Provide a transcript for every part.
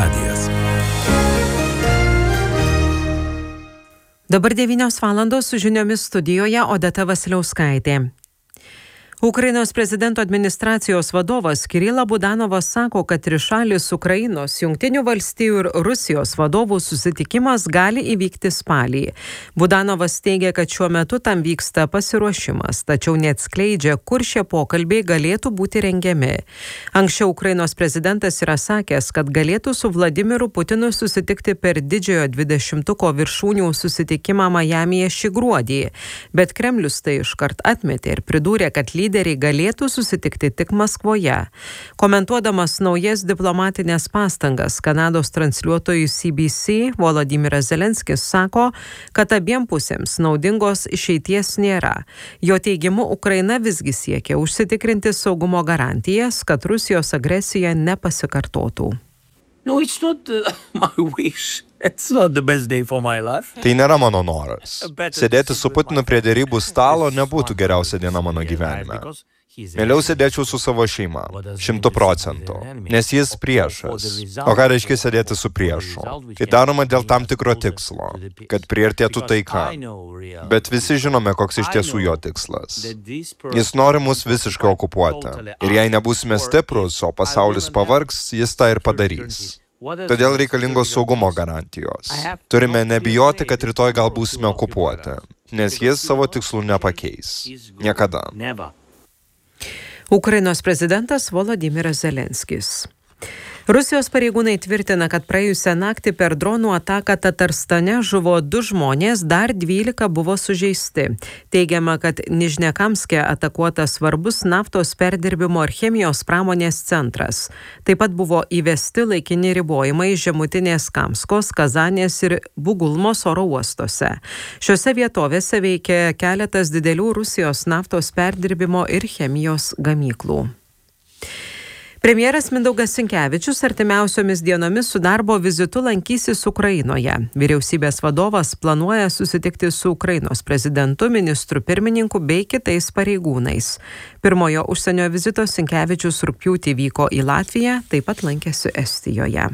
radijas. Dabar 9 valandos su žiniomis studijoje Odeta Vasiliauskaitė. Ukrainos prezidento administracijos vadovas Kirila Budanovas sako, kad trišalis Ukrainos, Jungtinių valstijų ir Rusijos vadovų susitikimas gali įvykti spalį. Budanovas teigia, kad šiuo metu tam vyksta pasiruošimas, tačiau neatskleidžia, kur šie pokalbiai galėtų būti rengiami. Anksčiau Ukrainos prezidentas yra sakęs, kad galėtų su Vladimiru Putinu susitikti per didžiojo 20-ko viršūnių susitikimą Majamyje šį gruodį, bet Kremlius tai iškart atmetė ir pridūrė, kad lyderiai galėtų susitikti tik Maskvoje. Komentuodamas naujas diplomatinės pastangas, Kanados transliuotojui CBC Volodymyras Zelenskis sako, kad abiem pusėms naudingos išeities nėra. Jo teigimu, Ukraina visgi siekia užsitikrinti saugumo garantijas, kad Rusijos agresija nepasikartotų. No, it's not my wish. It's not the best day for my life. Tai nėra mano noras. Sėdėti su Putinu prie derybų stalo nebūtų geriausia diena mano gyvenime. Mieliau sėdėčiau su savo šeima, 100%, nes jis priešas. O ką reiškia sėdėti su priešu? Tai daroma dėl tam tikro tikslo, kad priartėtų taika. Bet visi žinome, koks iš tiesų jo tikslas. Jis nori mus visiškai okupuoti. Ir jei nebūsime stiprus, o pasaulis pavargs, jis tą ir padarys. Todėl reikalingos saugumo garantijos. Turime nebijoti, kad rytoj gal būsime okupuoti, nes jis savo tikslų nepakeis. Niekada. Ukrainos prezidentas Volodymyras Zelenskis. Rusijos pareigūnai tvirtina, kad praėjusią naktį per dronų ataką Tatarstane žuvo 2 žmonės, dar 12 buvo sužeisti. Teigiama, kad Nižnekamske atakuotas svarbus naftos perdirbimo ir chemijos pramonės centras. Taip pat buvo įvesti laikini ribojimai Žemutinės Kamskos, Kazanės ir Bugulmos oro uostuose. Šiose vietovėse veikia keletas didelių Rusijos naftos perdirbimo ir chemijos gamyklų. Premjeras Mindaugas Sinkevičius artimiausiomis dienomis su darbo vizitu lankysis Ukrainoje. Vyriausybės vadovas planuoja susitikti su Ukrainos prezidentu, ministru pirmininku bei kitais pareigūnais. Pirmojo užsienio vizito Sinkevičius rugpjūtį vyko į Latviją, taip pat lankėsi Estijoje.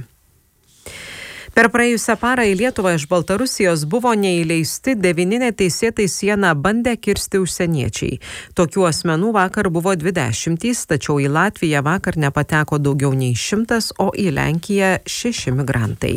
Per praėjusią parą į Lietuvą iš Baltarusijos buvo neįleisti 9 neteisėtai sieną bandę kirsti užsieniečiai. Tokių asmenų vakar buvo 20, tačiau į Latviją vakar nepateko daugiau nei 100, o į Lenkiją 6 migrantai.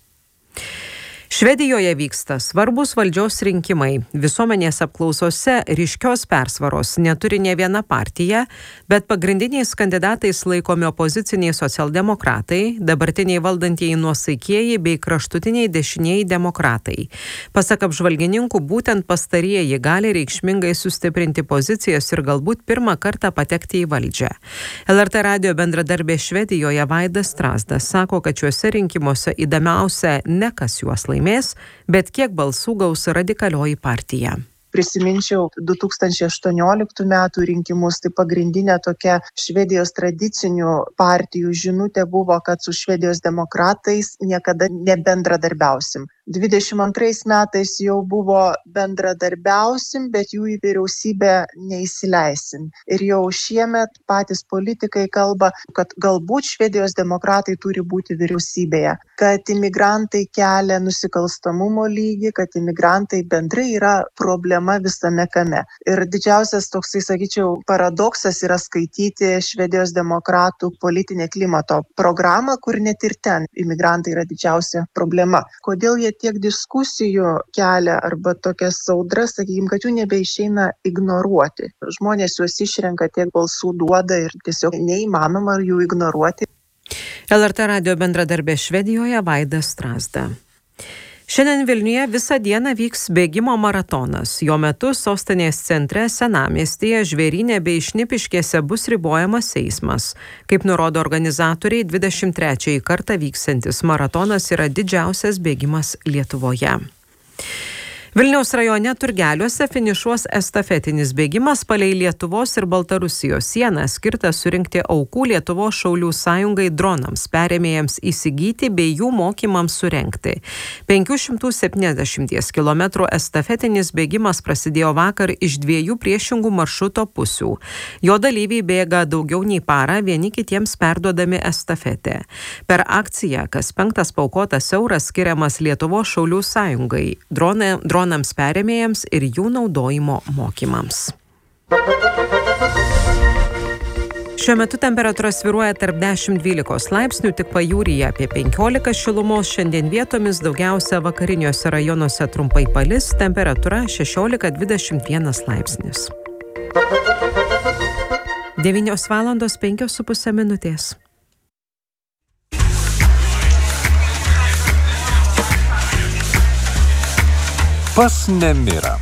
Švedijoje vyksta svarbus valdžios rinkimai. Visuomenės apklausose ryškios persvaros neturi nė viena partija, bet pagrindiniais kandidatais laikomi opoziciniai socialdemokratai, dabartiniai valdantieji nuosaikieji bei kraštutiniai dešinieji demokratai. Pasak apžvalgininkų, būtent pastarieji gali reikšmingai sustiprinti pozicijas ir galbūt pirmą kartą patekti į valdžią. LRT radijo bendradarbė Švedijoje Vaidas Strazdas sako, kad šiuose rinkimuose įdomiausia ne kas juos laimės, bet kiek balsų gaus radikalioji partija. Prisiminčiau 2018 metų rinkimus, tai pagrindinė tokia Švedijos tradicinių partijų žinutė buvo, kad su Švedijos demokratais niekada nebendradarbiausim. 22 metais jau buvo bendradarbiausim, bet jų į vyriausybę neįsileisim. Ir jau šiemet patys politikai kalba, kad galbūt Švedijos demokratai turi būti vyriausybėje, kad imigrantai kelia nusikalstamumo lygį, kad imigrantai bendrai yra problema visame kame. Ir didžiausias toksai, sakyčiau, paradoksas yra skaityti Švedijos demokratų politinę klimato programą, kur net ir ten imigrantai yra didžiausia problema. Kodėl jie tiek diskusijų kelia arba tokias audras, sakykime, kad jų nebeišeina ignoruoti. Žmonės juos išrenka, tiek balsų duoda ir tiesiog neįmanoma jų ignoruoti. LRT radijo bendradarbė Švedijoje Vaidas Strazda. Šiandien Vilniuje visą dieną vyks bėgimo maratonas. Jo metu sostinės centre Senamiestyje, Žvėryne bei Šnipiškėse bus ribojamas eismas. Kaip nurodo organizatoriai, 23 kartą vyksiantis maratonas yra didžiausias bėgimas Lietuvoje. Vilniaus rajone Turgeliuose finišuos estafetinis bėgimas palei Lietuvos ir Baltarusijos sieną, skirtas surinkti aukų Lietuvos šaulių sąjungai dronams, perėmėjams įsigyti bei jų mokymams surengti. 570 km estafetinis bėgimas prasidėjo vakar iš 2 priešingų maršruto pusių. Jo dalyviai bėga daugiau nei parą, vieni kitiems perduodami estafetę. Per akciją kas 5 paaukotas euras skiriamas Lietuvos šaulių sąjungai, dronams perėmėjams ir jų naudojimo mokymams. Šiuo metu temperatūra svyruoja tarp 10–12 laipsnių, tik pajūryje apie 15 šilumos, šiandien vietomis daugiausia vakariniuose rajonuose trumpai palis, temperatūra 16–21 laipsnis. 9:05 minutės. Pas nemirą.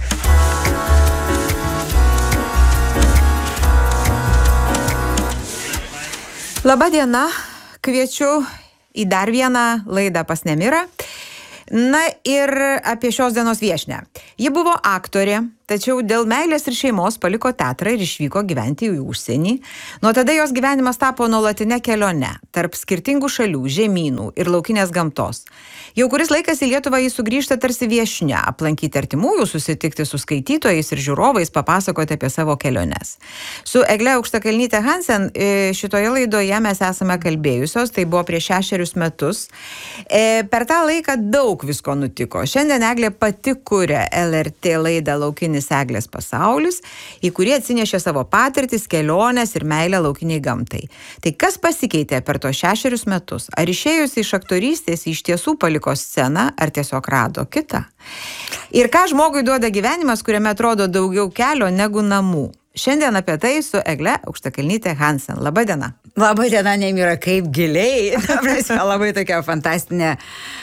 Labą dieną, kviečiu į dar vieną laidą Pas nemirą. Na ir apie šios dienos viešnią. Ji buvo aktorė, tačiau dėl meilės ir šeimos paliko teatrą ir išvyko gyventi į užsienį. Nuo tada jos gyvenimas tapo nuolatinė kelionė tarp skirtingų šalių, žemynų ir laukinės gamtos. Jau kuris laikas į Lietuvą jis sugrįžta tarsi viešnia, aplankyti artimųjų, susitikti su skaitytojais ir žiūrovais, papasakoti apie savo keliones. Su Egle Aukštakalnyte Hansen šitoje laidoje mes esame kalbėjusios, tai buvo prieš 6 metus. Per tą laiką daug visko nutiko. Šiandien Eglė pati kuria LRT laidą Laukinis Eglės pasaulis, į kurį atsinešė savo patirtis, keliones ir meilę laukiniai gamtai. Tai kas pasikeitė per tos 6 metus? Ar išėjus iš aktorystės iš tiesų paliko sceną, ar tiesiog rado kitą? Ir ką žmogui duoda gyvenimas, kuriame atrodo daugiau kelio negu namų? Šiandien apie tai su Egle Aukštakalnyte Hansen. Labą dieną. Labą dieną, Nemira, kaip giliai. Labai tokia fantastinė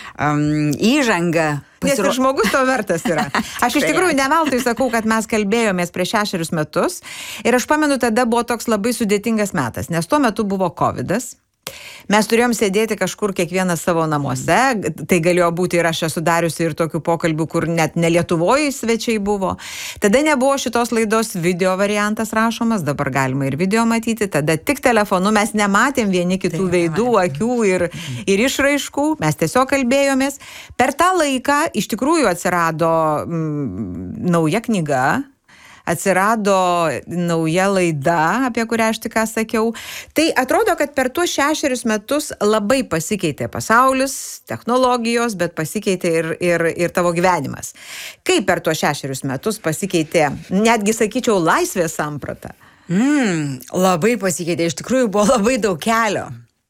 įžanga. Nes ir žmogus to vertas yra. Aš iš tikrųjų ne veltui sakau, kad mes kalbėjomės prieš 6 metus ir aš pamenu, tada buvo toks labai sudėtingas metas, nes tuo metu buvo Covidas. Mes turėjom sėdėti kažkur kiekvienas savo namuose, tai galėjo būti ir aš esu dariusi ir tokių pokalbių, kur net ne Lietuvoje svečiai buvo. Tada nebuvo šitos laidos video variantas rašomas, dabar galima ir video matyti, tada tik telefonu mes nematėm vieni kitų veidų, akių ir išraiškų, mes tiesiog kalbėjomės. Per tą laiką iš tikrųjų atsirado nauja knyga, atsirado nauja laida, apie kurią aš tik ką sakiau. Tai atrodo, kad per tuos 6 metus labai pasikeitė pasaulis, technologijos, bet pasikeitė ir tavo gyvenimas. Kaip per tuos 6 metus pasikeitė, netgi sakyčiau, laisvės samprata? Labai pasikeitė, iš tikrųjų buvo labai daug kelio.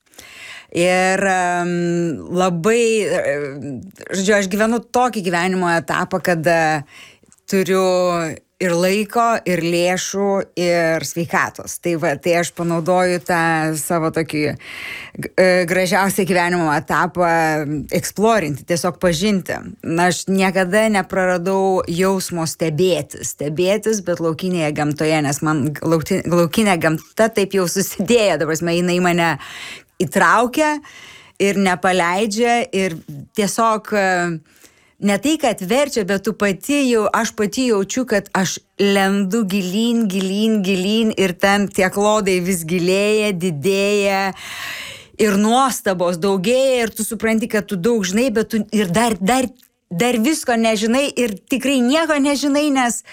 Ir labai, žodžiu, aš gyvenu tokį gyvenimo etapą, kad turiu ir laiko, ir lėšų, ir sveikatos. Tai aš panaudoju tą savo tokį gražiausią gyvenimo etapą eksplorinti, tiesiog pažinti. Aš niekada nepraradau jausmo stebėtis, bet laukinėje gamtoje, nes man laukinė gamta taip jau susidėjo, dabar jinai mane įtraukia ir nepaleidžia ir tiesiog ne tai, kad verčia, bet aš pati jaučiu, kad aš lendu gilyn ir ten tie klodai vis gilėja, didėja ir nuostabos daugėja ir tu supranti, kad tu daug žinai, bet tu ir dar visko nežinai ir tikrai nieko nežinai, nes,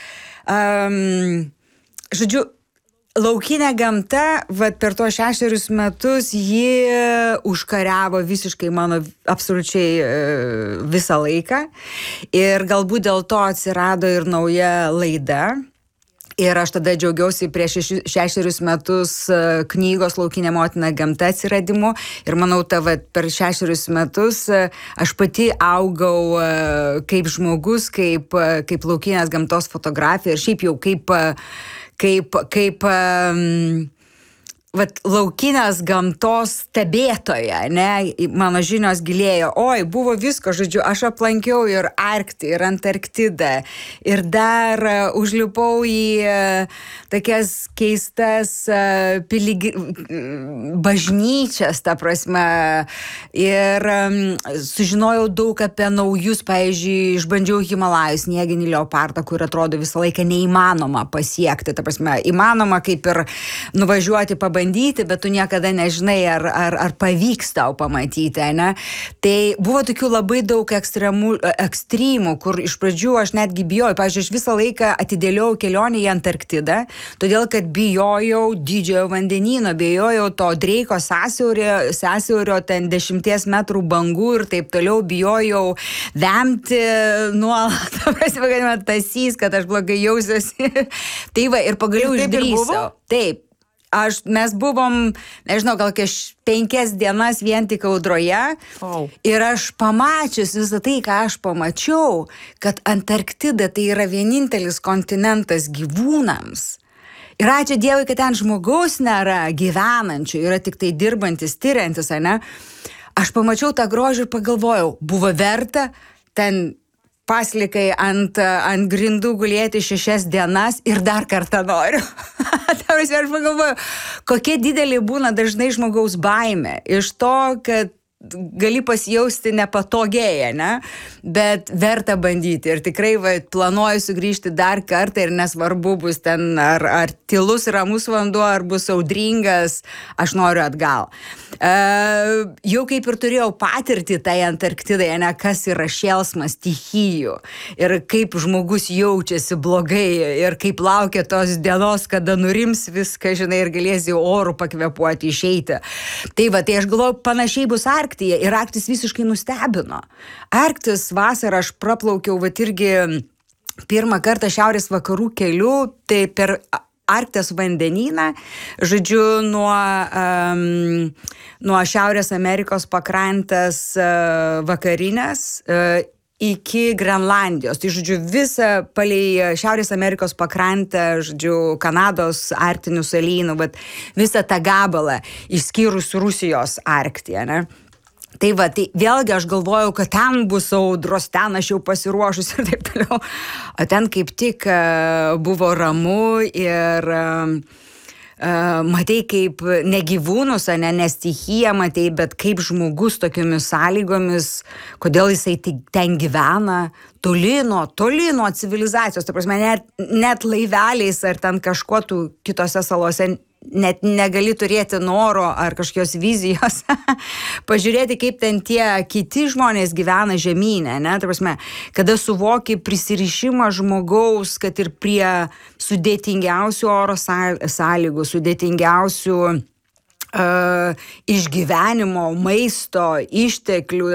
žodžiu, laukinė gamta, per tuos 6 metus ji užkariavo visiškai mano absoliučiai visą laiką ir galbūt dėl to atsirado ir nauja laida. Ir aš tada džiaugiausi prieš 6 metus knygos Laukinė motina gamta atsiradimu ir manau, per 6 metus aš pati augau kaip žmogus, kaip laukinės gamtos fotografija ir šiaip jau kaip laukinės gamtos stebėtoja, ne, mano žinios gilėjo, buvo visko, žodžiu, aš aplankiau ir Arktį, ir Antarktidą, ir dar užlipau į tokias keistas bažnyčias, ta prasme, ir sužinojau daug apie naujus, pavyzdžiui, išbandžiau Himalajus, snieginį leopardą, kur atrodo visą laiką neįmanoma pasiekti, ta prasme, įmanoma kaip ir nuvažiuoti pabandyti, bet tu niekada nežinai, ar pavyks tau pamatyti, ne? Tai buvo tokių labai daug ekstremų, kur iš pradžių aš netgi bijojau. Pavyzdžiui, aš visą laiką atidėliau kelionę į Antarktidą, todėl kad bijojau didžiojo vandenyno, bijojau to Dreiko sąsiaurio ten 10 metrų bangų ir taip toliau, bijojau vemti nuolat, tasys, kad aš blogai jausiuosi. Tai va, ir pagaliau išdrįsau. Taip. Mes buvom, nežinau, gal 5 dienas vien tik audroje ir aš pamačius visą tai, ką aš pamačiau, kad Antarktida tai yra vienintelis kontinentas gyvūnams. Ir ačiū Dievui, kad ten žmogaus nėra gyvenančių, yra tik tai dirbantis, tyriantis, ne? Aš pamačiau tą grožį ir pagalvojau, buvo verta ten paslikai ant grindų gulėti 6 dienas ir dar kartą noriu. Aš pagalvoju, kokia didelė būna dažnai žmogaus baimė iš to, kad gali pasijausti nepatogiai, ne? Bet verta bandyti ir tikrai planuoju sugrįžti dar kartą ir nesvarbu bus ten ar tylus ramus vanduo, ar bus audringas, aš noriu atgal. Jau kaip ir turėjau patirtį tai Antarktidai, ne, kas yra šėlsmas stichijų ir kaip žmogus jaučiasi blogai ir kaip laukia tos dienos, kada nurims viską, žinai, ir galėsi orų pakvepuoti, išeiti. Tai aš galvoju, panašiai bus Arktyje ir Arktis visiškai nustebino. Arktis vasarą aš praplaukiau irgi pirmą kartą šiaurės vakarų keliu, tai per Arkties vandenyną, žodžiu, nuo Šiaurės Amerikos pakrantės vakarinės iki Grenlandijos. Tai, žodžiu, visą palei Šiaurės Amerikos pakrantę, žodžiu, Kanados arktinių salynų, visą tą gabalą, išskyrus Rusijos Arktyje, ne? Tai vėlgi aš galvojau, kad ten bus audros, ten aš jau pasiruošus ir taip toliau. O ten kaip tik buvo ramu ir matei kaip ne gyvūnus, ne stichiją matei, bet kaip žmogus tokiomis sąlygomis, kodėl jisai ten gyvena, toli nuo civilizacijos. Ta prasme, net laiveliais ar ten kažkuo tu kitose salose net negali turėti noro ar kažkokios vizijos pažiūrėti, kaip ten tie kiti žmonės gyvena žemyne, ne? Ta prasme, kada suvoki prisirišimą žmogaus, kad ir prie sudėtingiausių oro sąlygų, sudėtingiausių išgyvenimo, maisto, išteklių,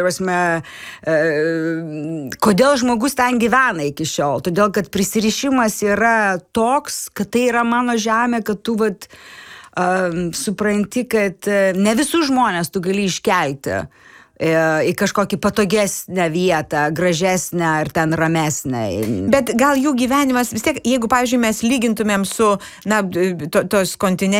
kodėl žmogus ten gyvena iki šiol. Todėl, kad prisirišimas yra toks, kad tai yra mano žemė, kad tu supranti, kad ne visus žmonės tu gali iškelti į kažkokį patogesnę vietą, gražesnę ar ten ramesnę. Bet gal jų gyvenimas vis tiek, jeigu, pavyzdžiui, mes lygintumėm su, tos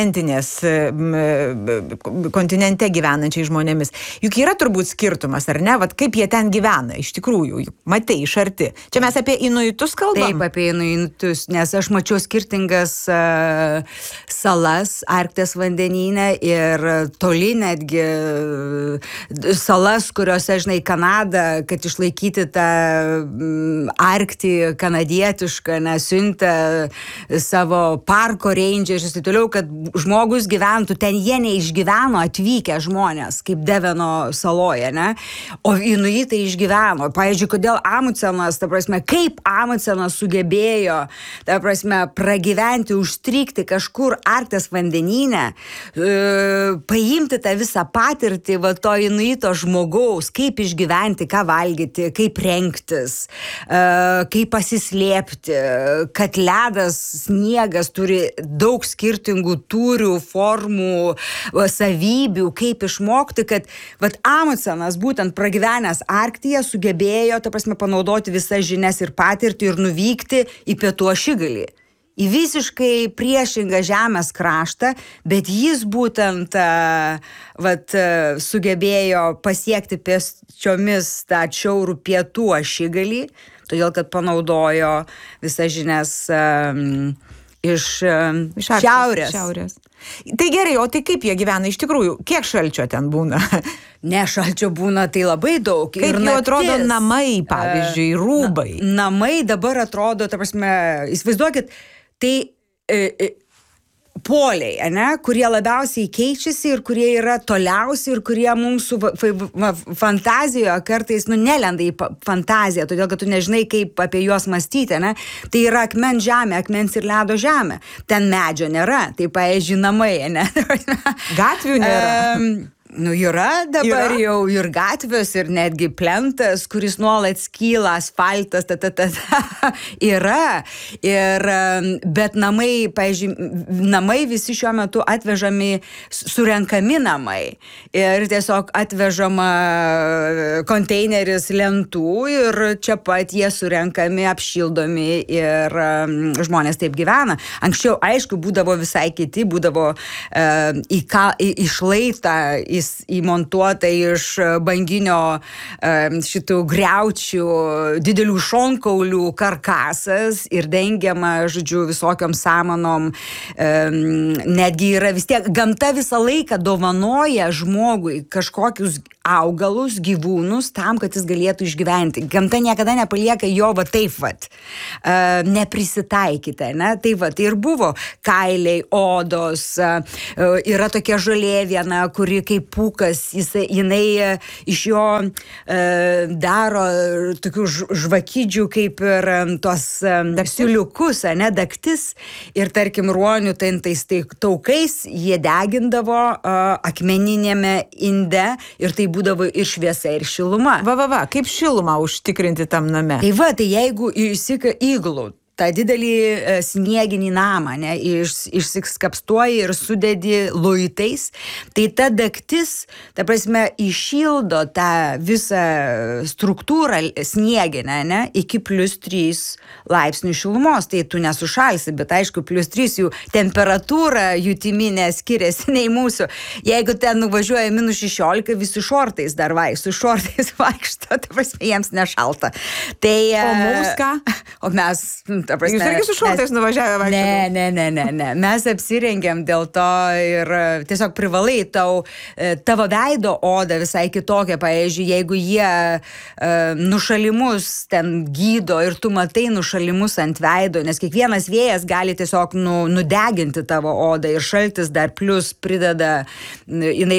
kontinente gyvenančiai žmonėmis, juk yra turbūt skirtumas, ar ne? Kaip jie ten gyvena, iš tikrųjų, matai, iš arti. Čia mes apie inuitus kalbam? Taip, apie inuitus, nes aš mačiau skirtingas salas Arkties vandenyne ir toli netgi salas, kuriuose, žinai, Kanada, kad išlaikyti tą Arktį kanadietišką, siuntė savo parko rangerius ir toliau, kad žmogus gyventų, ten jie neišgyveno atvykę žmonės, kaip Deveno saloje, ne? O inuitai išgyveno. Pavyzdžiui, kodėl Amundsenas, ta prasme, kaip Amundsenas sugebėjo, ta prasme, pragyventi, užstrigti kažkur Arkties vandenyne, paimti tą visą patirtį, to inuito žmogaus, kaip išgyventi, ką valgyti, kaip rengtis, kaip pasislėpti, kad ledas, sniegas turi daug skirtingų tūrių, formų, savybių, kaip išmokti, kad Amundsenas būtent pragyvenęs Arktyje sugebėjo, ta prasme, panaudoti visas žinias ir patirtį ir nuvykti į pietų ašigalį. į visiškai priešingą žemės kraštą, bet jis būtent sugebėjo pasiekti pėsčiomis tą šiaurų pietų ašigalį, todėl kad panaudojo visas žinias iš šiaurės. Tai gerai, o tai kaip jie gyvena iš tikrųjų? Kiek šalčio ten būna? Ne, šalčio būna tai labai daug. Kaip jau atrodo namai, pavyzdžiui, rūbai? Namai dabar atrodo, ta prasme, įsivaizduokit, tai poliai, ane, kurie labiausiai keičiasi ir kurie yra toliausi ir kurie mūsų fantazijoje kartais nelenda į fantaziją, todėl kad tu nežinai, kaip apie juos mąstyti, ne? Tai yra akmens žemė, akmens ir ledo žemė. Ten medžio nėra, tai pavyzdžiui namai, ne? Gatvių nėra. Yra dabar jau ir gatvės, ir netgi plentas, kuris nuolat skyla, asfaltas, yra. Bet namai, pavyzdžiui, namai visi šiuo metu atvežami, surenkami namai. Ir tiesiog atvežama konteineris lentų ir čia pat jie surenkami, apšildomi ir žmonės taip gyvena. Anksčiau, aišku, būdavo visai kiti, būdavo į šlaitą, įmontuota iš banginio šitų griaučių didelių šonkaulių karkasas ir dengiama, žodžiu, visokiom samanom. Netgi yra vis tiek, gamta visą laiką dovanoja žmogui kažkokius augalus, gyvūnus tam, kad jis galėtų išgyventi. Gamta niekada nepalieka jo taip neprisitaikyti, ne? Tai tai ir buvo kailiai, odos, yra tokia žolė viena, kuri kaip pūkas, jinai iš jo daro tokių žvakydžių kaip ir tos siuliukus, ne, daktis, ir tarkim ruonių tais taukais jie degindavo akmeninėme inde ir tai būdavo ir šviesa, ir šiluma. Kaip šilumą užtikrinti tam name? Tai jeigu įsika iglų, tą didelį snieginį namą, ne, išsikapstuoji ir sudedi luitais, tai ta daktis, ta prasme, iššildo tą visą struktūrą snieginę, ne, iki +3 laipsnių šilumos, tai tu nesušalsi, bet aišku, +3 jų temperatūra jutiminė skiriasi nei mūsų. Jeigu ten nuvažiuoja -16, visi šortais dar su šortais vaikšto, ta prasme, jiems nešalta. Tai, o mums ką? O mes... Jūs irgi su šortais nuvažiavę vaikščioti? Ne. Mes apsirengėm dėl to ir tiesiog privalai, tavo veido oda visai kitokia. Pavyzdžiui, jeigu jie nušalimus ten gydo ir tu matai nušalimus ant veido, nes kiekvienas vėjas gali tiesiog nudeginti tavo odą ir šaltis dar plus prideda, jinai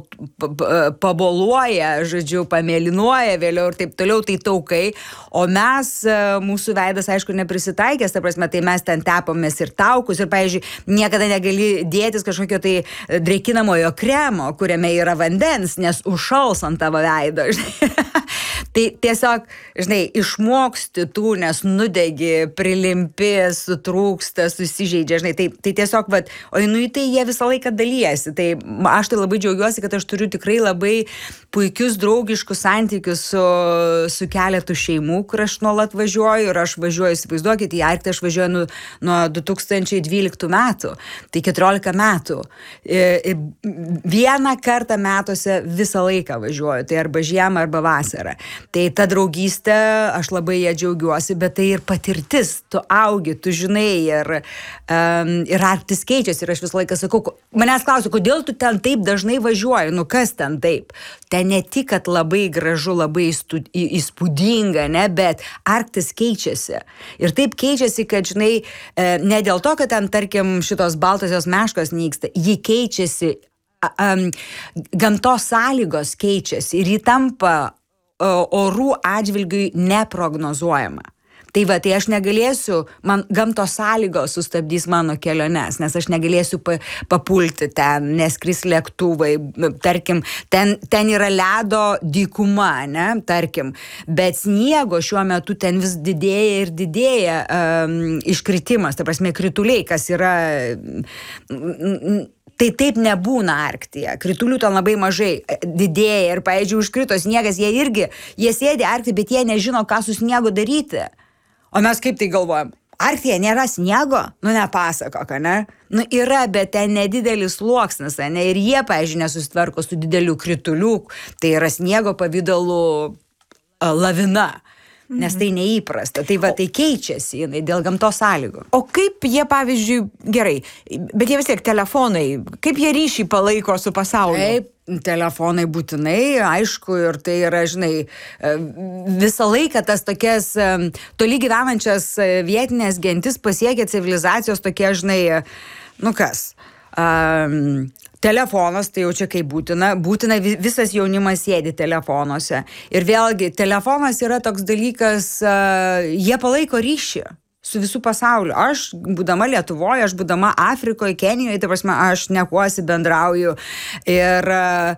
paboluoja, žodžiu, pamėlynuoja vėliau ir taip toliau, tai taukai. O mes, mūsų veidas, aišku, neprisitaikęs, ta prasme, tai mes ten tepomės ir taukus ir, pavyzdžiui, niekada negali dėtis kažkokio tai dreikinamojo kremo, kuriame yra vandens, nes užšals ant tavo veido. Tai tiesiog, žinai, išmoksti tų, nes nudegi, prilimpi, sutrūksta, susižeidžia, žinai, tai tiesiog, o inuitai jie visą laiką dalyjasi. Tai aš tai labai džiaugiuosi, kad aš turiu tikrai labai puikius draugiškus santykius su keletu šeimų, kur aš nuolat važiuoju ir aš važiuoju, įsivaizduokit, į Arktį aš važiuoju nuo 2012 metų, tai 14 metų. Vieną kartą metuose visą laiką važiuoju, tai arba žiemą, arba vasarą. Tai ta draugystė, aš labai ją džiaugiuosi, bet tai ir patirtis, tu augi, tu žinai, ir Arktis keičiasi ir aš visą laiką sakau, manęs klausiu, kodėl tu ten taip dažnai važiuoji, kas ten taip? Ten ne tik, kad labai gražu, labai įspūdinga, ne, bet Arktis keičiasi. Ir taip keičiasi, kad, žinai, ne dėl to, kad ten, tarkim, šitos baltosios meškos nyksta, ji keičiasi, gamtos sąlygos keičiasi ir ji tampa orų atžvilgiui neprognozuojama. Tai tai aš negalėsiu, man gamtos sąlygos sustabdys mano keliones, nes aš negalėsiu papulti ten, neskris lėktuvai, tarkim, ten yra ledo dykuma, ne, tarkim, bet sniego šiuo metu ten vis didėja ir didėja iškritimas, ta prasme, krituliai, kas yra... Tai taip nebūna Arktyje. Kritulių ten labai mažai didėja ir, pavyzdžiui, užkrito sniegas, jie sėdi Arktyje, bet jie nežino, ką su sniegu daryti. O mes kaip tai galvojam? Arktyje nėra sniego? Nu, nepasakok, ne? Nu, yra, bet ten nedidelis sluoksnis, ne? Ir jie, pavyzdžiui, nesusitvarko su dideliu krituliu, tai yra sniego pavidalu lavina. Nes tai neįprasta. Tai va, tai keičiasi jinai dėl gamtos sąlygų. O kaip jie, pavyzdžiui, gerai, bet jie vis tiek telefonai, kaip jie ryšį palaiko su pasauliu? Taip, telefonai būtinai, aišku, ir tai yra, žinai, visą laiką tas tokias toli gyvenančias vietinės gentis pasiekia civilizacijos tokie, žinai, nu kas, telefonas, tai jau čia kaip būtina, visas jaunimas sėdi telefonuose. Ir vėlgi, telefonas yra toks dalykas, jie palaiko ryšį su visų pasauliu. Aš, būdama Lietuvoje, aš būdama Afrikoje, Kenijoje, tai prasme, aš nekuosi bendrauju. Ir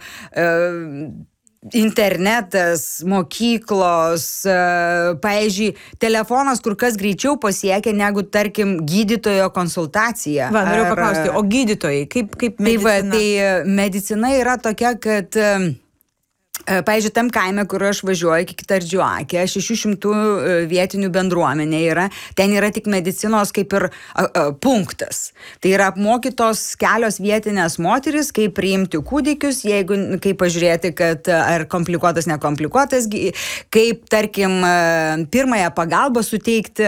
internetas, mokyklos, pavyzdžiui, telefonas kur kas greičiau pasiekia negu, tarkim, gydytojo konsultacija. Va, noriu paklausti, o gydytojai, kaip medicina? Tai medicina yra tokia, kad pavyzdžiui, tam kaime, kur aš važiuoju iki Kitardžiuakė, 600 vietinių bendruomenė yra, ten yra tik medicinos kaip ir punktas. Tai yra apmokytos kelios vietinės moteris, kaip priimti kūdikius, kaip pažiūrėti, kad ar komplikuotas, nekomplikuotas, kaip, tarkim, pirmąją pagalbą suteikti,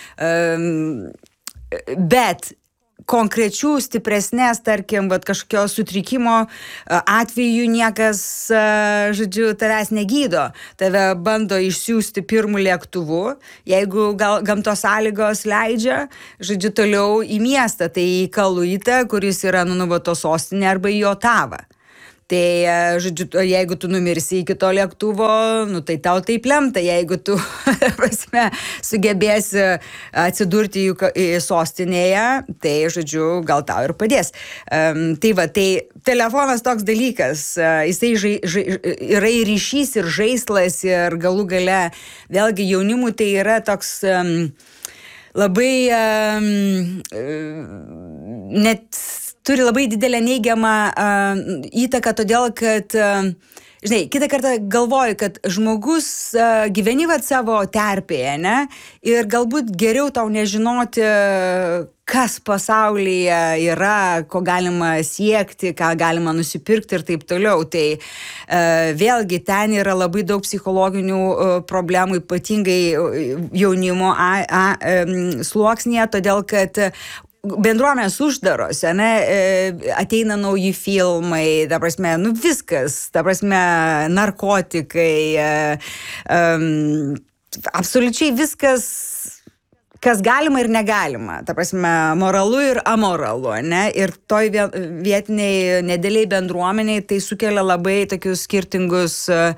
bet konkrečių stipresnės, tarkim, kažkokio sutrikimo atveju niekas, žodžiu, tavęs negydo. Tave bando išsiųsti pirmų lėktuvų, jeigu gamtos sąlygos leidžia, žodžiu, toliau į miestą, tai į Kaluitą, kuris yra Nunuvato sostinė, arba į Otavą. Tai, žodžiu, jeigu tu numirsi iki to lėktuvo, nu, tai tau taip lemta, jeigu tu, prasme, sugebėsi atsidurti į sostinėje, tai, žodžiu, gal tau ir padės. Tai va, tai telefonas toks dalykas, jisai yra ir ryšys, ir žaislas, ir galų gale, vėlgi jaunimui tai yra toks labai net turi labai didelę neigiamą įtaką, todėl kad, žinai, kitą kartą galvoju, kad žmogus gyveni savo terpėje, ne? Ir galbūt geriau tau nežinoti, kas pasaulyje yra, ko galima siekti, ką galima nusipirkti ir taip toliau. Tai vėlgi ten yra labai daug psichologinių problemų, ypatingai jaunimo sluoksnėje, todėl kad bendruomenės uždaros, ne, ateina nauji filmai, ta prasme, nu viskas, ta prasme, narkotikai, absoliučiai viskas, kas galima ir negalima, ta prasme, moralu ir amoralu, ne, ir toj vietiniai nedėliai bendruomeniai tai sukelia labai tokius skirtingus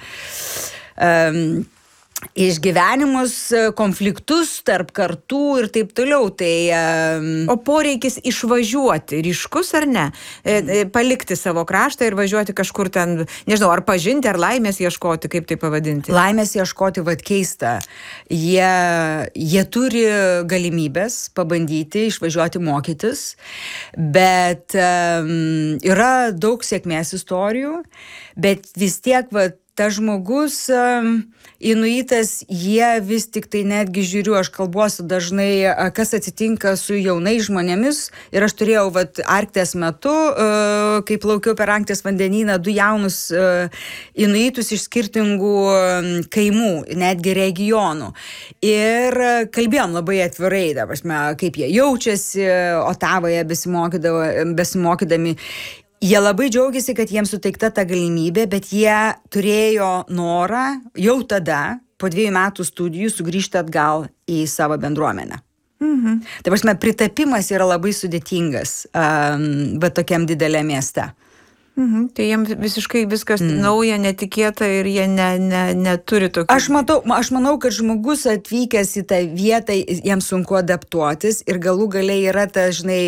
išgyvenimus, konfliktus tarp kartų ir taip toliau. Tai, o poreikis išvažiuoti ryškus ar ne? Palikti savo kraštą ir važiuoti kažkur ten, nežinau, ar pažinti, ar laimės ieškoti, kaip tai pavadinti? Laimės ieškoti, keista. Jie turi galimybės pabandyti išvažiuoti mokytis, bet yra daug sėkmės istorijų, bet vis tiek, ta žmogus, inuitas, jie vis tik tai netgi žiūriu, aš kalbuosiu dažnai, kas atsitinka su jaunais žmonėmis, ir aš turėjau Arktės metu, kai plaukiau per Arktės vandenyną, 2 jaunus inuitus iš skirtingų kaimų, netgi regionų. Ir kalbėjom labai atvirai, ta prasme, kaip jie jaučiasi Otavoje besimokydami. Jie labai džiaugiasi, kad jiems suteikta ta galimybė, bet jie turėjo norą jau tada, po 2 metų studijų, sugrįžti atgal į savo bendruomenę. Mhm. Tai prasme, pritapimas yra labai sudėtingas, bet tokiam didelė mieste. Mhm. Tai jiems visiškai viskas nauja, netikėta ir jie neturi tokių. Aš manau, kad žmogus atvykęs į tą vietą, jiems sunku adaptuotis ir galų gale yra ta, žinai,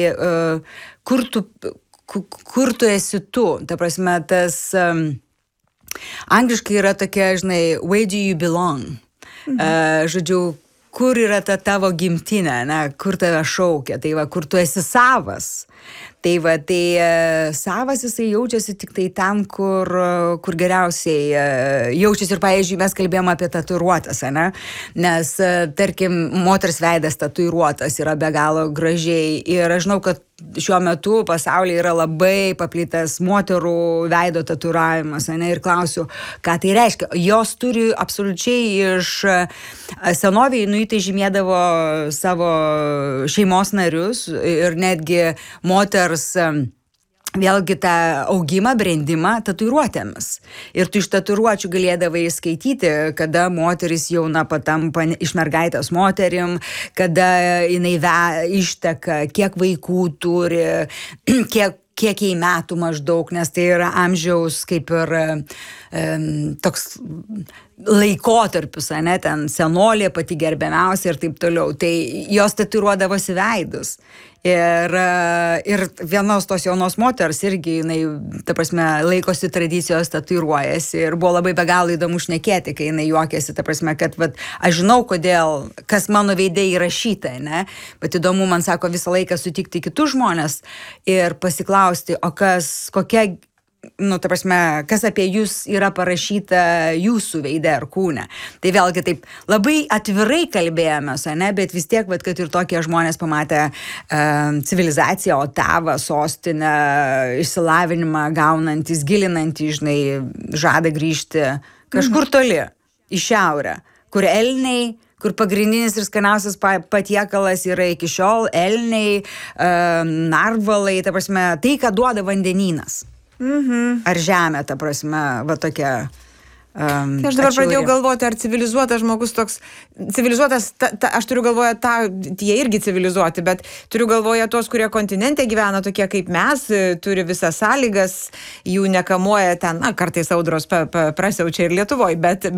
kur tu esi tu, ta prasme, tas angliškai yra tokia, žinai, where do you belong? Žodžiu, kur yra ta tavo gimtinė, kur tave šaukia, tai kur tu esi savas. Tai va, tai savas jisai jaučiasi tik tai ten, kur geriausiai jaučiasi. Ir, pavyzdžiui, mes kalbėjome apie tatuiruotas, ne? Nes, tarkim, moters veidas tatuiruotas yra be galo gražiai. Ir aš žinau, kad šiuo metu pasaulyje yra labai paplitęs moterų veido tatuiravimas, ne? Ir klausiu, ką tai reiškia. Jos turi absoliučiai iš senovėje inuitai žymėdavo savo šeimos narius ir netgi moters vėlgi tą augimą, brendimą tatuiruotėmis. Ir tu iš tatuiruočių galėdavai skaityti, kada moteris jauna patampa iš mergaitės moterim, kada jinai išteka, kiek vaikų turi, kiek jai metų maždaug, nes tai yra amžiaus kaip ir toks laikotarpis, ne, ten senolė pati gerbiamiausia ir taip toliau. Tai jos tatuiruodavosi veidus. Ir vienos tos jaunos moters irgi, jinai, ta prasme, laikosi tradicijos, tatuiruojasi ir buvo labai be galo įdomu šnekėti, kai jinai juokėsi, ta prasme, kad aš žinau, kodėl, kas mano veidai įrašyta, ne, bet įdomu, man sako, visą laiką sutikti kitus žmonės ir pasiklausti, o kokia, ta prasme, kas apie jūs yra parašyta jūsų veide ar kūne. Tai vėlgi taip labai atvirai kalbėjomės, ne, bet vis tiek, kad ir tokie žmonės pamatė civilizaciją, Otavą, sostinę, išsilavinimą gaunantis, gilinantys, žinai, žada grįžti kažkur toli, į šiaurę, kur elniai, kur pagrindinis ir skaniausias patiekalas yra iki šiol elniai, narvalai, ta prasme, tai, ką duoda vandenynas. Ar žemė, ta prasme, va tokia. Aš dabar pradėjau galvoti, ar civilizuotas žmogus toks, civilizuotas, aš turiu galvoje jie irgi civilizuoti, bet turiu galvoje tos, kurie kontinente gyvena, tokie kaip mes, turi visas sąlygas, jų nekamuoja ten, kartais audros prasiaučia ir Lietuvoje, bet